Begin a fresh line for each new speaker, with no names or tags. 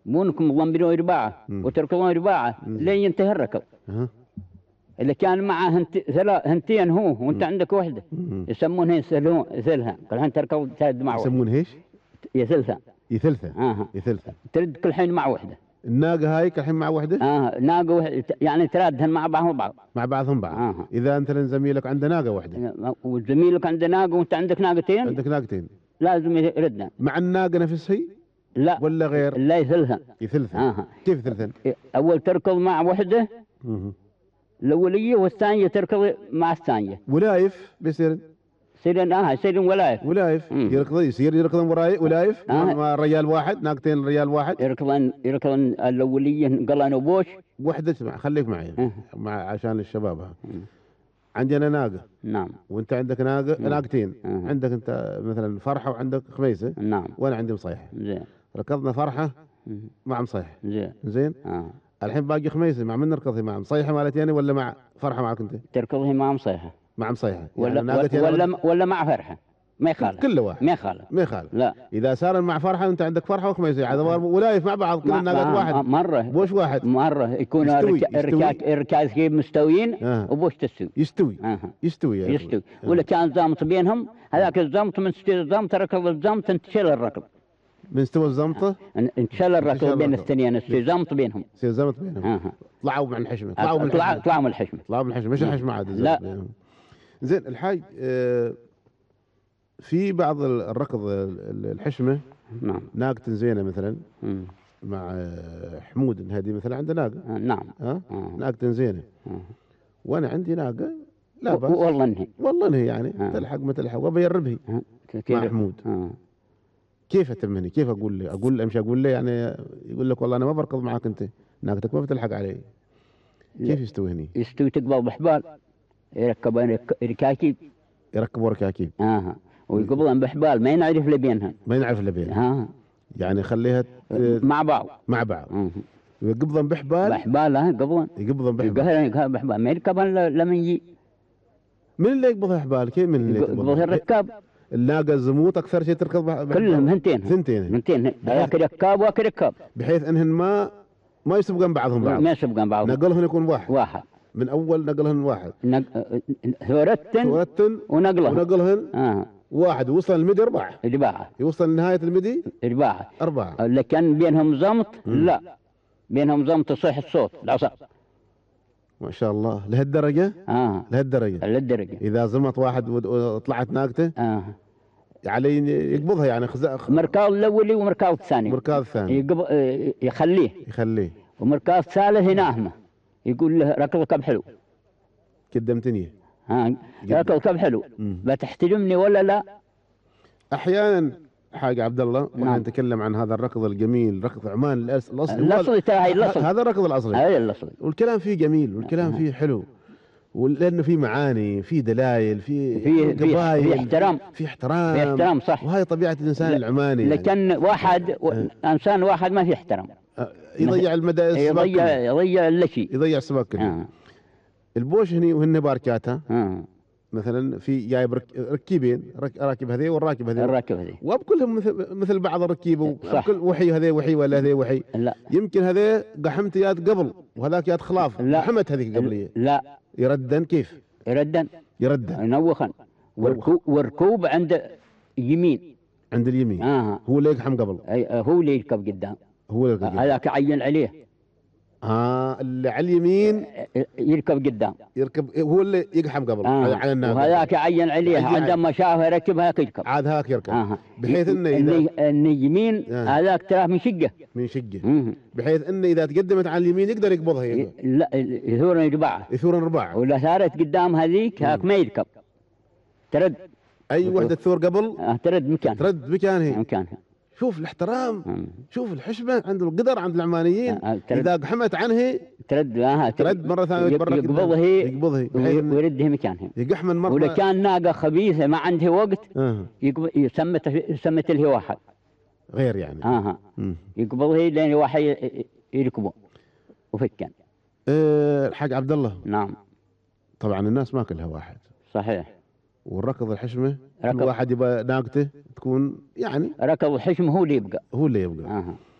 مونكم مضمبين أربعة وتركضون أربعة لين ينتهي الركض. إذا كان معه هنتين هو وأنت عندك واحدة يسمونها يثلها. كل حين تركض ترد مع واحدة.
يسمونها إيش؟
يثلثها.
يثلثها.
ترد كل حين مع واحدة.
الناقة هاي كل حين مع واحدة؟
ناقة واحدة يعني ترادهن مع بعضهم بعض.
مع بعضهم بعض. إذا أنت زميلك عنده ناقة واحدة.
وزميلك عنده ناقة وأنت عندك ناقتين.
عندك ناقتين.
لازم يردنا.
مع الناقة نفسها؟
لا.
ولا غير؟
لا يثلثها.
يثلثها. كيف يثلثها؟
أول تركض مع واحدة. الأولية والثانية تركض مع الثانية.
ولايف بيصير.
يصير ولايف.
ولايف. يركضون ولايف مع رجال واحد، ناقتين رجال واحد.
يركضون الأولية قلنا بوش.
وحدة خليك معي عشان الشباب. عندي أنا ناقة.
نعم.
وأنت عندك ناقتين. عندك أنت مثلا فرحة وعندك خميسة.
نعم.
وأنا عندي مصيحة.
زين.
ركضنا فرحة مع مصيحة.
زين.
الحين باقي خميسة، مع من نركض؟ مع مصيحة مالتي أنا ولا مع فرحة معك أنت؟
تركضه مع مصيحة.
مع مصيحة
ولا مع فرحة. ما يخالف.
كل واحد. ما يخالف.
لا.
إذا صار مع فرحة وأنت عندك فرحة وخميسة هذا ولايف مع بعض، كل الناقات واحد.
مرة.
بوش واحد.
مرة يكون الركاز مستويين وبوش تستوي.
يستوي
يعني. ولا كان زامط بينهم هذاك الزمط من استوى الزمط ركض الزمط انتشل الركض.
من استوى الزمطة
انتشل الركض بين الاثنين. زمط بينهم.
زمط بينهم. طلعوا من الحشمة.
طلعوا من الحشمة.
مش الحشمة عاد.
لا.
زين الحاج في بعض الركض الحشمة.
نعم.
ناقة زينة مثلا مع حمود هذه مثلا عنده ناقة.
نعم.
ناقة زينة. وانا عندي ناقة لا بأس.
والله
انهي يعني تلحق ما تلحق وبيربها مع حمود. كيف اتمني؟ كيف اقول امشي اقول له يعني يقول لك والله انا ما بركض معك انت، ناقتك ما بتلحق علي. كيف يستوي هني؟
يستوي تقبل بحبال يركبون ركاكيب.
يركبوا ركاكيب.
ويقبضن بحبال ما ينعرف لبينها.
يعني يخليها
مع بعض.
يقبضن بحبال. يقبضن
بحبال ما يركبن لمن يجي.
من اللي يقبض حبال؟ كيف من اللي
يقبضها الركاب؟
الناقة الزموت أكثر شيء تركض بحبال.
كلهم ثنتين هذاك ركاب وهاك ركاب.
بحيث أنهن ما يسبقن بعضهم بعض.
ما يسبقن بعضهم.
نقلهن يكون واحد. من أول نقلهن واحد.
ثورتن ونقلهن.
واحد وصل المدي أربعة. يوصل لنهاية المدي أربعة.
لكن بينهم زمط. لا بينهم زمط يصيح الصوت العصا.
ما شاء الله لهالدرجة.
لهالدرجة.
إذا زمط واحد وطلعت ناقته علي يقبضها يعني
مركاض الأولي ومركاض الثاني. يخليه. ومركاض الثالث يناهمه يقول له ركضك بحلو.
قدمتني.
ركضك بحلو. بتحترمني ولا لا؟
أحيانا حاج عبد الله واحنا نتكلم عن هذا الركض الجميل، ركض عمان الأصلي. هذا الركض الأصلي. والكلام فيه جميل والكلام فيه حلو، ولأنه فيه معاني، فيه دلائل، فيه قبائل،
فيه احترام صح.
وهي طبيعة الإنسان العماني.
لكن واحد إنسان واحد ما فيه احترام.
يضيع المدى.
يضيع الشيء.
يضيع السباق كله. البوش هني وهن باركاتها. مثلا في جايب ركيبين، راكب هذي والراكب هذي. وبكلهم مثل بعض الركيبه. وكل وحي هذي وحي ولا هذي وحي.
لا.
يمكن هذي قحمت ياد قبل وهذاك ياد خلاف. قحمت هذيك قبليه.
لا.
يردن كيف؟
يردن.
ينوخن.
وركوب عند يمين.
عند اليمين. هو اللي يقحم قبل.
هو اللي يركب قدام. هذاك عين عليه.
اللي على اليمين
يركب قدام.
هو اللي يقحم قبل على الناقة.
وهذاك عين عليه عندما شافه ركبها يركب.
عاد هاك يركب. بحيث
انه يمين هذاك تراه من شقه.
بحيث انه اذا تقدمت على اليمين يقدر يقبضها.
لا يثورن رباعه. ولا ثارت قدام هذيك هاك ما يركب. ترد.
اي وحده تثور قبل
ترد مكانها.
شوف الاحترام. شوف الحشمة عند القدر عند العمانيين. إذا قحمت عنه ترد مرة ثانية يقبضها
ويردها مكانها.
يقحمن مرة.
ولا كان ناقة خبيثة ما عنده وقت يسمت له واحد
غير يعني.
يقبضها لين واحد يركبه وفكان.
الحاج عبد الله.
نعم.
طبعا الناس ما كلها واحد.
صحيح.
والركض الحشمة كل واحد يبقى ناقته تكون يعني
ركض الحشمة هو اللي يبقى.